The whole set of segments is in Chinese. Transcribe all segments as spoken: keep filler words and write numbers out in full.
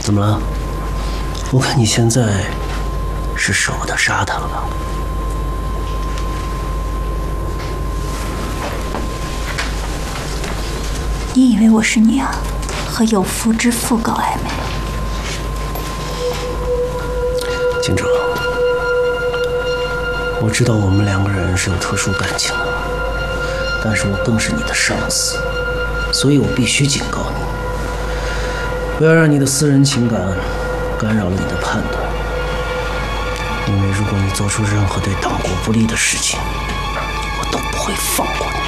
怎么了？我看你现在是舍不得杀他了吧？ 你以为我是你啊？和有夫之妇搞暧昧？ 金哲，我知道我们两个人是有特殊感情的，但是我更是你的上司，所以我必须警告你，不要让你的私人情感干扰了你的判断。因为如果你做出任何对党国不利的事情，我都不会放过你。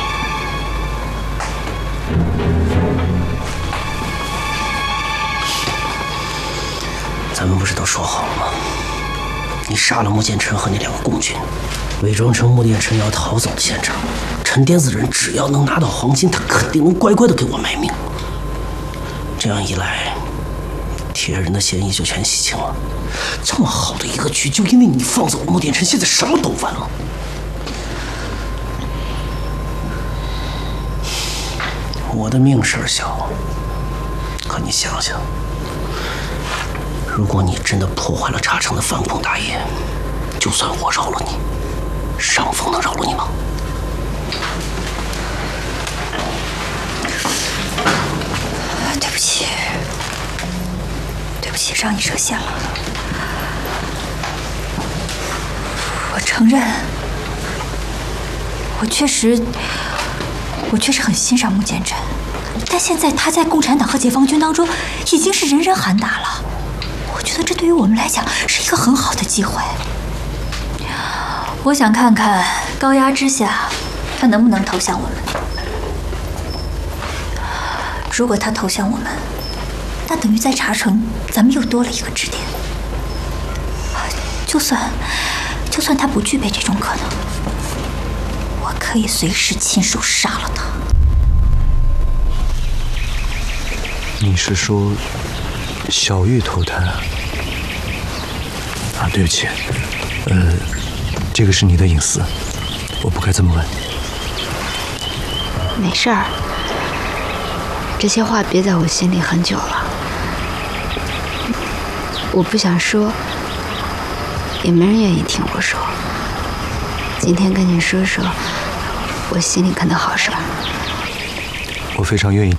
咱们不是都说好了吗？你杀了穆剑尘和那两个共军，伪装成穆剑尘要逃走的现场。陈癫子人只要能拿到黄金，他肯定能乖乖的给我卖命。这样一来，铁人的嫌疑就全洗清了。这么好的一个局，就因为你放走了穆剑尘，现在什么都完了。我的命事儿小，可你想想，如果你真的破坏了茶城的反恐大业，就算我饶了你，上峰能饶了你吗？ 对不起，对不起，让你设限了。我承认，我确实，我确实很欣赏穆剑尘，但现在他在共产党和解放军当中已经是人人喊打了。我觉得这对于我们来讲是一个很好的机会。我想看看高压之下，他能不能投降我们。如果他投降我们，那等于在茶城咱们又多了一个支点。就算就算他不具备这种可能，我可以随时亲手杀了他。 你是说小玉投胎啊？啊，对不起，呃，这个是你的隐私，我不该这么问。 没事儿，这些话憋在我心里很久了，我不想说，也没人愿意听我说。今天跟你说说我心里可能好受。 我非常愿意